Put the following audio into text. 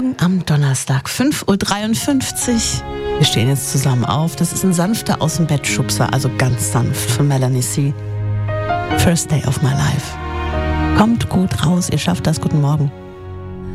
Morgen am Donnerstag, 5:53 Uhr. Wir stehen jetzt zusammen auf. Das ist ein sanfter Aus-dem-Bett-Schubser, also ganz sanft von Melanie C. First Day of My Life. Kommt gut raus, ihr schafft das. Guten Morgen.